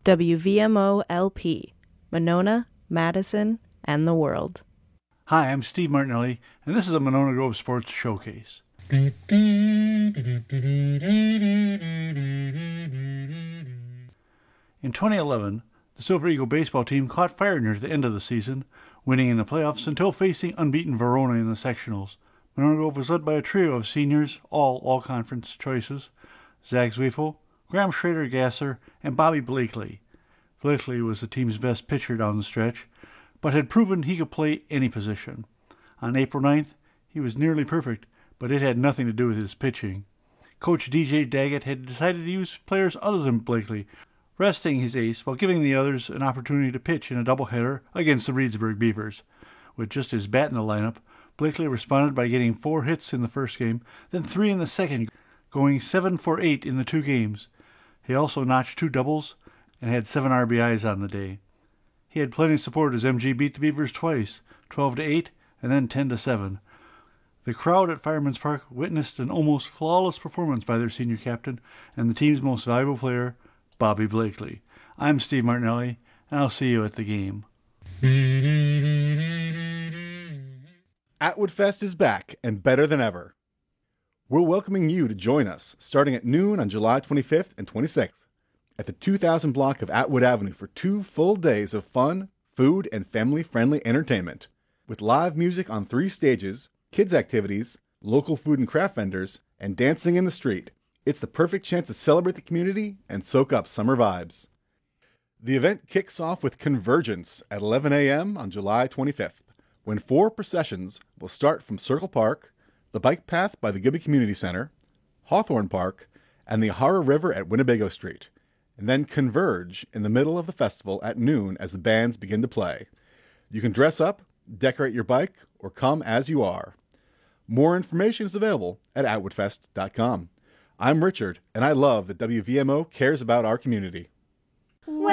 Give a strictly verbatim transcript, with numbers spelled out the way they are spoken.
W V M O L P, Monona, Madison, and the world. Hi, I'm Steve Martinelli, and this is a Monona Grove Sports Showcase. In twenty eleven, the Silver Eagle baseball team caught fire near the end of the season, winning in the playoffs until facing unbeaten Verona in the sectionals. Monona Grove was led by a trio of seniors, all all-conference choices: Zach Zwiefel, Graham Schrader-Gasser, and Bobby Blakely. Blakely was the team's best pitcher down the stretch, but had proven he could play any position. On April ninth, he was nearly perfect, but it had nothing to do with his pitching. Coach D J Daggett had decided to use players other than Blakely, resting his ace while giving the others an opportunity to pitch in a doubleheader against the Reedsburg Beavers. With just his bat in the lineup, Blakely responded by getting four hits in the first game, then three in the second, going seven for eight in the two games. He also notched two doubles and had seven R B Is on the day. He had plenty of support as M G beat the Beavers twice, twelve to eight and then ten to seven. The crowd at Fireman's Park witnessed an almost flawless performance by their senior captain and the team's most valuable player, Bobby Blakely. I'm Steve Martinelli, and I'll see you at the game. Atwood Fest is back and better than ever. We're welcoming you to join us starting at noon on July twenty-fifth and twenty-sixth at the two thousand block of Atwood Avenue for two full days of fun, food, and family-friendly entertainment. With live music on three stages, kids' activities, local food and craft vendors, and dancing in the street, it's the perfect chance to celebrate the community and soak up summer vibes. The event kicks off with Convergence at eleven a.m. on July twenty-fifth, when four processions will start from Circle Park, the bike path by the Gibby Community Center, Hawthorne Park, and the Ohara River at Winnebago Street, and then converge in the middle of the festival at noon as the bands begin to play. You can dress up, decorate your bike, or come as you are. More information is available at atwood fest dot com. I'm Richard, and I love that W V M O cares about our community.